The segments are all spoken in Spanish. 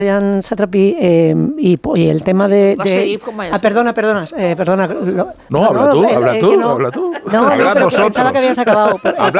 Marian Satrapi y el tema de perdona. No, habla tú. Pero pensaba que habías acabado.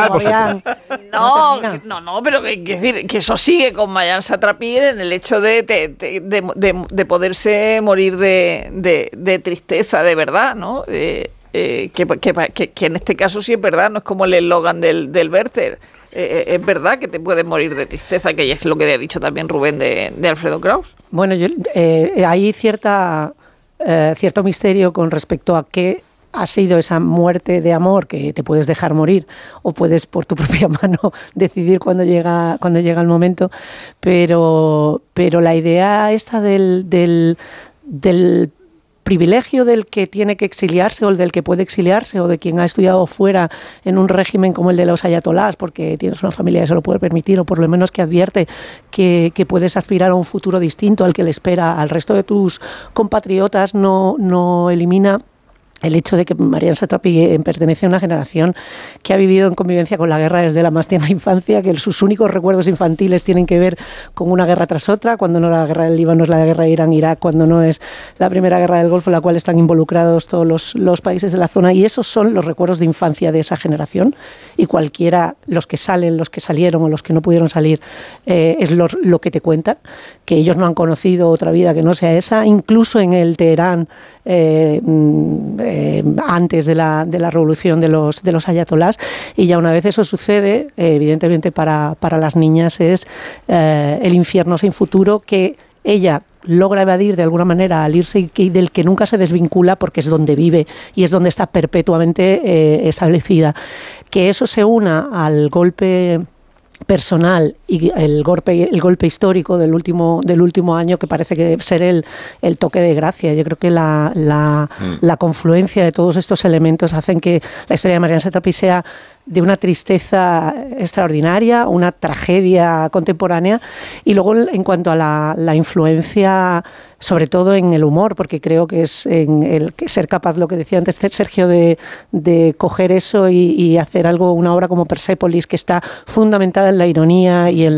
No, pero decir que eso sigue con Marian Satrapi en el hecho de poderse morir de tristeza, de verdad, ¿no? Que en este caso sí es verdad, no es como el eslogan del Werther. Es verdad que te puedes morir de tristeza, que es lo que ha dicho también Rubén de Alfredo Kraus. Bueno, hay cierto misterio con respecto a qué ha sido esa muerte de amor, que te puedes dejar morir o puedes por tu propia mano decidir cuando llega el momento, pero la idea esta del privilegio del que tiene que exiliarse o el del que puede exiliarse o de quien ha estudiado fuera en un régimen como el de los ayatolás porque tienes una familia que se lo puede permitir o por lo menos que advierte que puedes aspirar a un futuro distinto al que le espera al resto de tus compatriotas, no elimina el hecho de que Marian Satrapi pertenece a una generación que ha vivido en convivencia con la guerra desde la más tierna infancia, que sus únicos recuerdos infantiles tienen que ver con una guerra tras otra, cuando no la guerra del Líbano es la guerra de Irán-Irak, cuando no es la primera guerra del Golfo en la cual están involucrados todos los países de la zona, y esos son los recuerdos de infancia de esa generación, y cualquiera, los que salieron o los que no pudieron salir, es lo que te cuentan, que ellos no han conocido otra vida que no sea esa, incluso en el Teherán antes de la revolución de los ayatolás, y ya una vez eso sucede, evidentemente para las niñas es el infierno sin futuro que ella logra evadir de alguna manera al irse y del que nunca se desvincula porque es donde vive y es donde está perpetuamente establecida. Que eso se una al golpe personal y el golpe histórico del último año, que parece que ser el toque de gracia. Yo creo que la confluencia de todos estos elementos hacen que la historia de Marian Satrapi sea de una tristeza extraordinaria, una tragedia contemporánea, y luego en cuanto a la influencia, sobre todo en el humor, porque creo que es en el que ser capaz, lo que decía antes Sergio, de coger eso y hacer una obra como Persépolis, que está fundamentada en la ironía y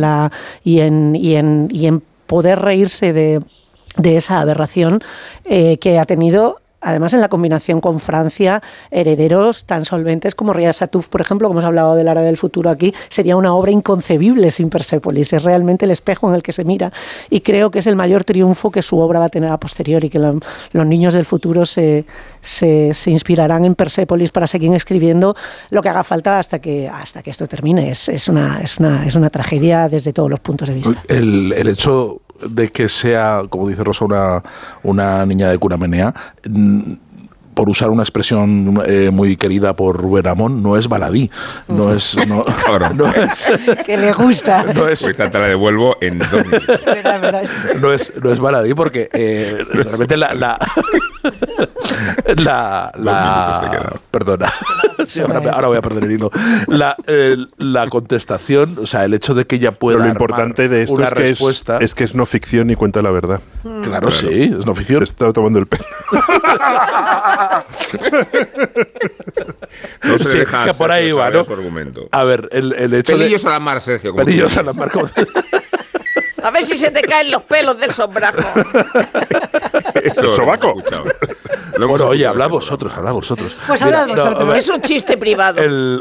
en poder reírse de esa aberración que ha tenido. Además, en la combinación con Francia, herederos tan solventes como Riaz Satouf, por ejemplo, como hemos hablado del Área del Futuro aquí, sería una obra inconcebible sin Persépolis. Es realmente el espejo en el que se mira. Y creo que es el mayor triunfo que su obra va a tener a posteriori, que los niños del futuro se inspirarán en Persépolis para seguir escribiendo lo que haga falta hasta que esto termine. Es una tragedia desde todos los puntos de vista. El hecho de que sea, como dice Rosa, una niña de cuna menea, por usar una expresión muy querida por Rubén Amón, no es baladí, no es que le gusta. No es, pues te la devuelvo en 2 minutos. No es baladí porque realmente perdona, sí, ahora voy a perder el hilo. La contestación, o sea, el hecho de que ella pueda. Pero lo importante de esto es que es no ficción y cuenta la verdad. Claro, sí, es no ficción. Te estaba tomando el pelo. No se deja, que por ahí va, ¿no? Su argumento. A ver, el hecho Pelillos a la mar, Sergio. Pelillos a la mar. A ver si se te caen los pelos del sombrajo. Eso, ¿el sobaco? Bueno, oye, habla vosotros. Pues habla vosotros, es un chiste privado.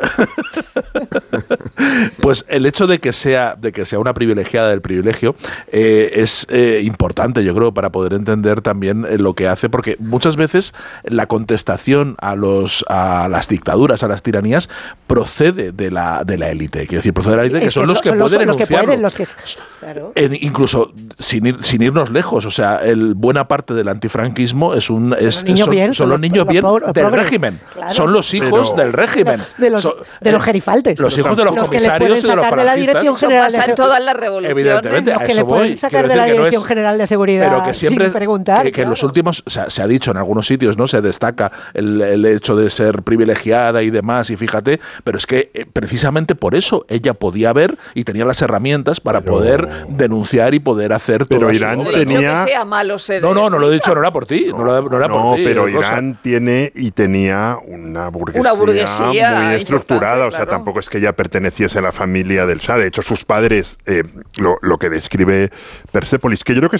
Pues el hecho de que sea una privilegiada del privilegio es importante, yo creo, para poder entender también lo que hace, porque muchas veces la contestación a las dictaduras, a las tiranías, procede de la élite. Quiero decir, procede de la élite, que son los que pueden enunciarlo. Claro. Incluso sin irnos lejos, o sea, buena parte del antifranquismo son los niños bien del régimen. Claro. Son los hijos del régimen. De los gerifaltes. Los hijos de los comisarios y de los falangistas. Pasan todas las revoluciones. Evidentemente, los que le pueden sacar de la Dirección General de Seguridad, pero que siempre, sin preguntar. Que en los últimos, o sea, se ha dicho en algunos sitios, ¿no? Se destaca el hecho de ser privilegiada y demás, y fíjate, pero es que precisamente por eso ella podía ver y tenía las herramientas para poder denunciar y poder hacer todo. Pero Irán tenía... No lo he dicho, no era por ti. No, pero Irán tenía una burguesía muy estructurada, o sea, tampoco es que ella perteneciese a la familia del Shah. De hecho, sus padres, lo que describe Persépolis, que yo creo que